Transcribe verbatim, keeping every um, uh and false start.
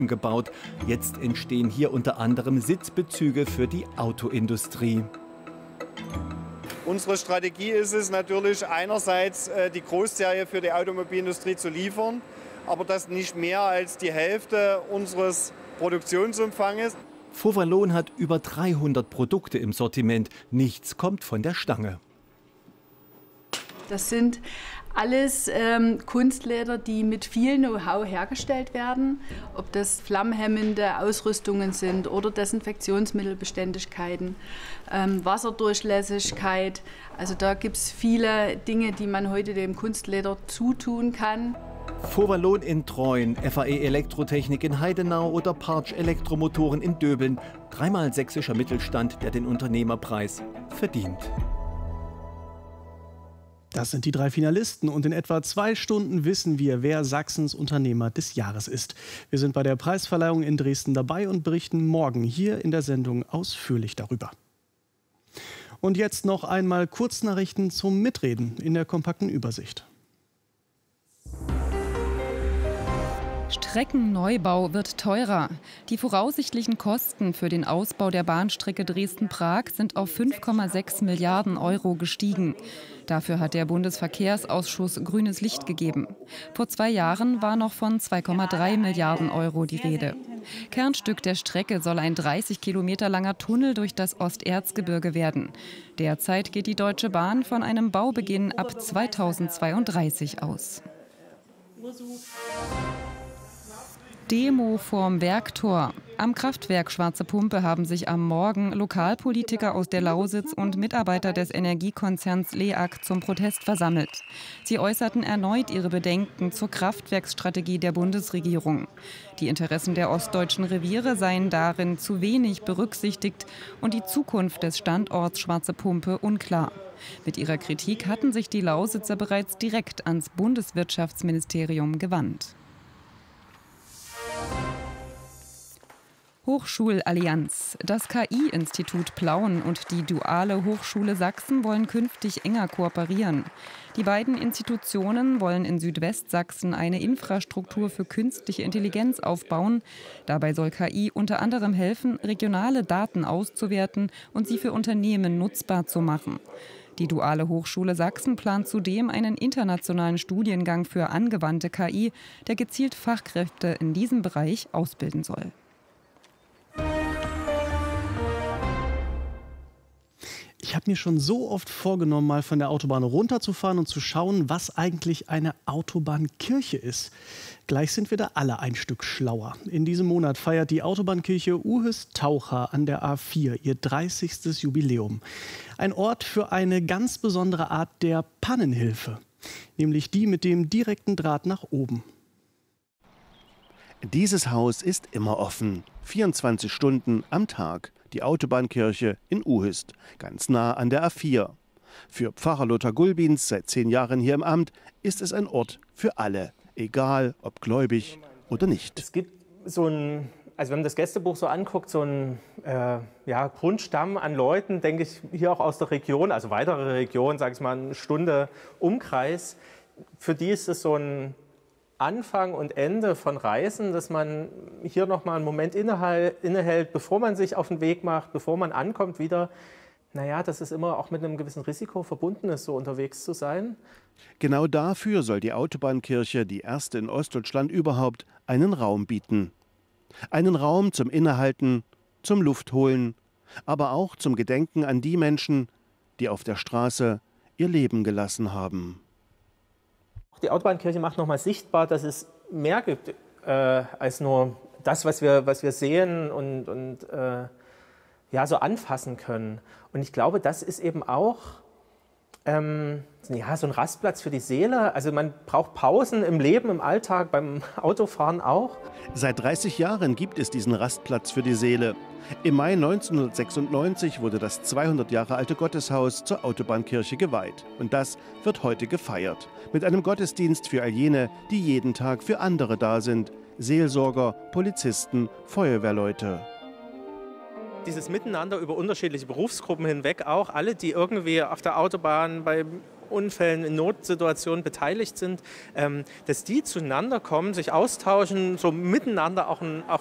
gebaut. Jetzt entstehen hier unter anderem Sitzbezüge für die Autoindustrie. Unsere Strategie ist es natürlich einerseits, die Großserie für die Automobilindustrie zu liefern, aber das nicht mehr als die Hälfte unseres Produktionsumfanges. Fauvalon hat über dreihundert Produkte im Sortiment. Nichts kommt von der Stange. Das sind alles ähm, Kunstleder, die mit viel Know-how hergestellt werden. Ob das flammhemmende Ausrüstungen sind oder Desinfektionsmittelbeständigkeiten, ähm, Wasserdurchlässigkeit. Also da gibt es viele Dinge, die man heute dem Kunstleder zutun kann. Fauvalon in Treuen, F A E Elektrotechnik in Heidenau oder Partsch Elektromotoren in Döbeln. Dreimal sächsischer Mittelstand, der den Unternehmerpreis verdient. Das sind die drei Finalisten und in etwa zwei Stunden wissen wir, wer Sachsens Unternehmer des Jahres ist. Wir sind bei der Preisverleihung in Dresden dabei und berichten morgen hier in der Sendung ausführlich darüber. Und jetzt noch einmal Kurznachrichten zum Mitreden in der kompakten Übersicht. Streckenneubau wird teurer. Die voraussichtlichen Kosten für den Ausbau der Bahnstrecke Dresden-Prag sind auf fünf Komma sechs Milliarden Euro gestiegen. Dafür hat der Bundesverkehrsausschuss grünes Licht gegeben. Vor zwei Jahren war noch von zwei Komma drei Milliarden Euro die Rede. Kernstück der Strecke soll ein dreißig Kilometer langer Tunnel durch das Osterzgebirge werden. Derzeit geht die Deutsche Bahn von einem Baubeginn ab zweitausendzweiunddreißig aus. Demo vorm Werktor. Am Kraftwerk Schwarze Pumpe haben sich am Morgen Lokalpolitiker aus der Lausitz und Mitarbeiter des Energiekonzerns LEAG zum Protest versammelt. Sie äußerten erneut ihre Bedenken zur Kraftwerksstrategie der Bundesregierung. Die Interessen der ostdeutschen Reviere seien darin zu wenig berücksichtigt und die Zukunft des Standorts Schwarze Pumpe unklar. Mit ihrer Kritik hatten sich die Lausitzer bereits direkt ans Bundeswirtschaftsministerium gewandt. Hochschulallianz. Das K I-Institut Plauen und die Duale Hochschule Sachsen wollen künftig enger kooperieren. Die beiden Institutionen wollen in Südwestsachsen eine Infrastruktur für künstliche Intelligenz aufbauen. Dabei soll K I unter anderem helfen, regionale Daten auszuwerten und sie für Unternehmen nutzbar zu machen. Die Duale Hochschule Sachsen plant zudem einen internationalen Studiengang für angewandte K I, der gezielt Fachkräfte in diesem Bereich ausbilden soll. Ich habe mir schon so oft vorgenommen, mal von der Autobahn runterzufahren und zu schauen, was eigentlich eine Autobahnkirche ist. Gleich sind wir da alle ein Stück schlauer. In diesem Monat feiert die Autobahnkirche Uhüst-Taucher an der A vier ihr dreißigstes Jubiläum. Ein Ort für eine ganz besondere Art der Pannenhilfe, nämlich die mit dem direkten Draht nach oben. Dieses Haus ist immer offen, vierundzwanzig Stunden am Tag. Die Autobahnkirche in Uhüst, ganz nah an der A vier. Für Pfarrer Lothar Gulbins, seit zehn Jahren hier im Amt, ist es ein Ort für alle, egal ob gläubig oder nicht. Es gibt so ein, also wenn man das Gästebuch so anguckt, so ein äh, ja, Grundstamm an Leuten, denke ich, hier auch aus der Region, also weitere Region, sage ich mal, eine Stunde Umkreis. Für die ist es so ein Anfang und Ende von Reisen, dass man hier noch mal einen Moment innehält, bevor man sich auf den Weg macht, bevor man ankommt wieder. Naja, dass es immer auch mit einem gewissen Risiko verbunden ist, so unterwegs zu sein. Genau dafür soll die Autobahnkirche, die erste in Ostdeutschland überhaupt, einen Raum bieten. Einen Raum zum Innehalten, zum Luftholen, aber auch zum Gedenken an die Menschen, die auf der Straße ihr Leben gelassen haben. Die Autobahnkirche macht nochmal sichtbar, dass es mehr gibt äh, als nur das, was wir, was wir sehen und, und äh, ja, so anfassen können. Und ich glaube, das ist eben auch ähm, ja, so ein Rastplatz für die Seele. Also man braucht Pausen im Leben, im Alltag, beim Autofahren auch. Seit dreißig Jahren gibt es diesen Rastplatz für die Seele. Im Mai neunzehnhundertsechsundneunzig wurde das zweihundert Jahre alte Gotteshaus zur Autobahnkirche geweiht. Und das wird heute gefeiert. Mit einem Gottesdienst für all jene, die jeden Tag für andere da sind. Seelsorger, Polizisten, Feuerwehrleute. Dieses Miteinander über unterschiedliche Berufsgruppen hinweg auch. Alle, die irgendwie auf der Autobahn bei Unfällen, in Notsituationen beteiligt sind, ähm, dass die zueinander kommen, sich austauschen, so miteinander auch ein, auch